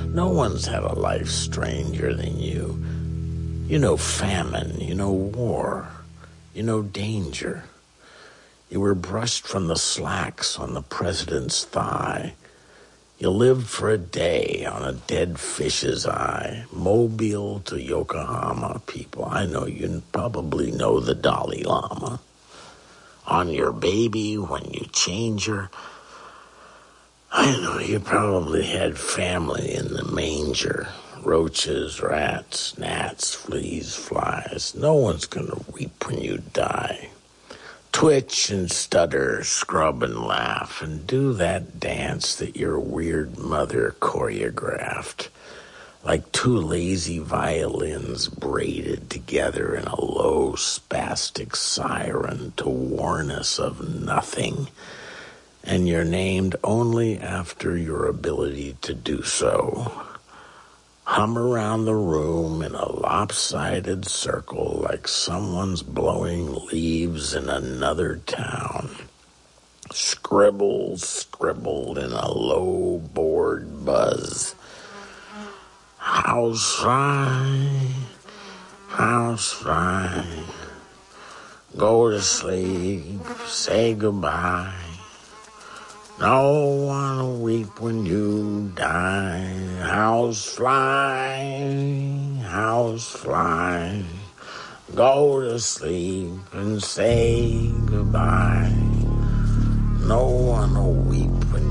No one's had a life stranger than you. You know famine, you know war, you know danger. You were brushed from the slacks on the president's thigh. You lived for a day on a dead fish's eye. Mobile to Yokohama, people. I know you probably know the Dalai Lama. On your baby, when you change her, I know you probably had family in the manger. Roaches, rats, gnats, fleas, flies. No one's gonna weep when you die. Twitch and stutter, scrub and laugh, and do that dance that your weird mother choreographed, like two lazy violins braided together in a low spastic siren to warn us of nothing, and you're named only after your ability to do so. Hum around the room in a lopsided circle like someone's blowing leaves in another town. Scribble, scribbled in a low bored buzz. Housefly, housefly, go to sleep, say goodbye. No one will weep when you die. Housefly, housefly, go to sleep and say goodbye. No one will weep when